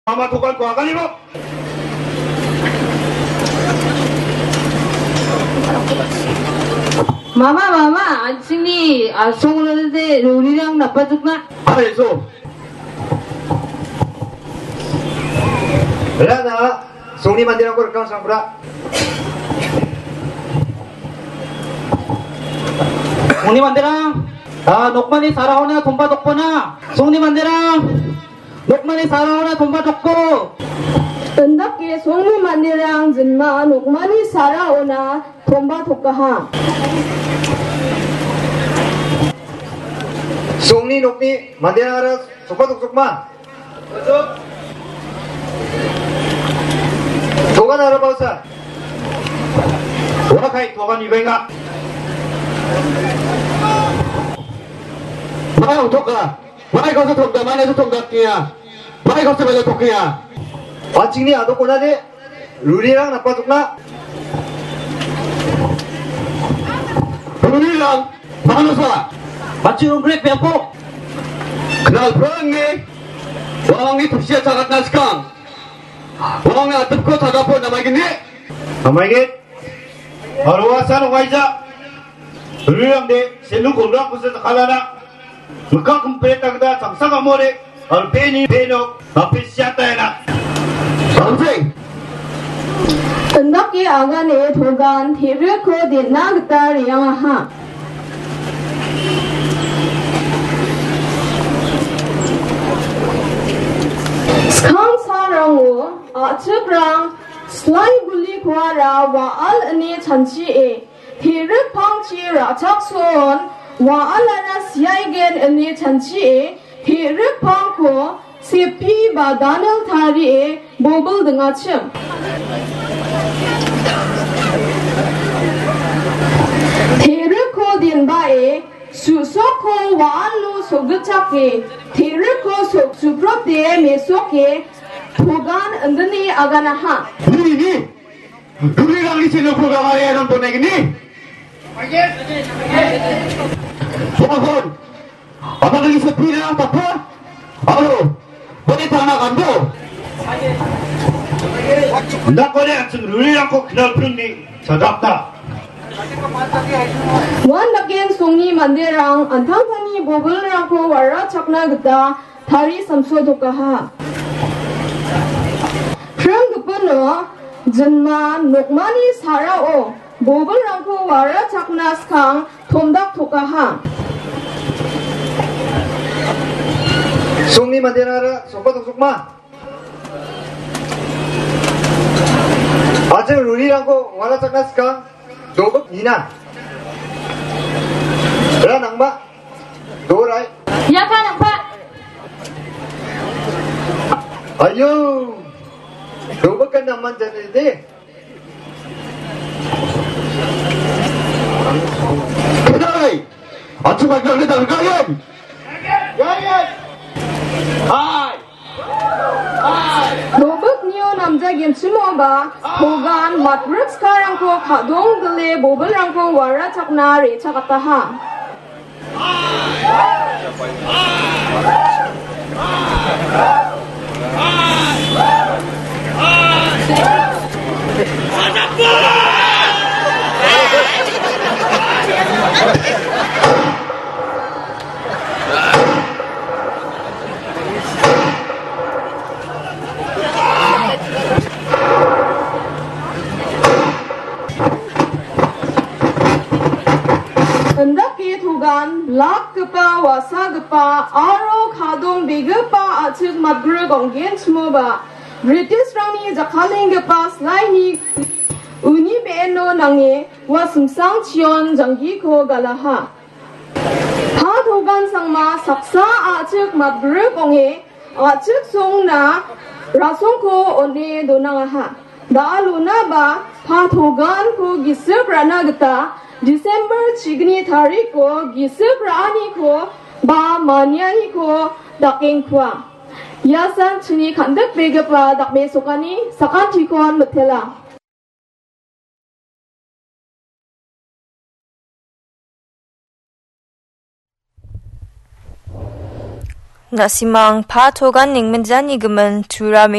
Mama tukar ko akali mo. Mama, sini asong ulit rurilang napatuk na. Ay, so. Wala na. Sungni mandirang ko rekam sang pura. 송리 만대랑 녹만이 살아오나 돈바 덕보나 송리 만대랑 녹만이 살아오나 돈바 덕고 은덕기 송리 만디랑 진마 녹만이 살아오나 돈바 독가하 Sungni nukni mandirang ara supa tuk-tukma. Tugan ara bausa. Wala kai tugan ibenga. 마이 어떡하 마이 거기서 통다 마이에서 통닭기야 마이 거기서 왜 통기야 Pancing ni aduk ko na di. Rulirang napatukna. 우리랑 마누사 마치는 그래 배포 그날 불안해 왕이 톱시에 자갔나 스강 왕이 아득고 자가포 남아겠니 Amaygit. Haruasan wajah. Rulirang di selu kurang kusa nakalana. Mukha kumpeta kada samsa kamore. Al peni peno apisyata na. 선생 은덕기 아간의 도간 디르코 딘나그다 리양아하 스캉 사랑우 아츠브랑 슬라이 굴리 구하라 와알 아니 찬치에 디르 팡치 라착손 와알라나 시아이겐 아니 찬치에 디르 팡코 세피 바다넬 타리에 보블 등아침 테르코 딘바에 수소코 와알루 소그차케 테르코 수프로테 메소케 도간 은근히 아가나하 우리랑 이제는 불가마에 넌 보내겠니 소건 아마가 이서 피랑 바파 아로 머리 하나 간도 Ndak ko na ang rulirang ko kinalpuni sa dakta. 원덕겐 송이 만데랑 안탕산이 보블랑코 와라 착나그다 다리 삼소 독가하 프랑그뿐어 진마 녹만이 살아오 보블랑코 와라 착나스캉 톰닥 독가하 Sungni mandirang ara supa tuk-tukma. Ajeng rulirang ko wala saknas ka. Dobak nina. Wala nang ba? Doray. Ya ka nang pa. Ayo. Dobak ka naman dyan hindi. 그다이 아침에 결례다 가연 노북 니오 남자겐 치모바 도간 마트릭스카랑코 가동글레 보블랑코 와라 착나 레차가타하 은덕기 도간 락그파 와사그파 아로 가동 비그파 아측 맛그르 공겐 치모바 브리티스 랑니 자칼랭그파 슬라이니 우니 베노 낭에 와승상 치온 장기코 갈라하 파 도간 상마 삭사 아측 맛그르 공에 아측 송나 라송코 오네 도나하 다루나바 파 도간 코 기스브라나그타 December chigni tarik ko gisip rani ko ba manyani ko daking kwa yasan chini kandak bega pa dakme sokani sakan tikon mutela Nasimang patogan ning menjani gemen turami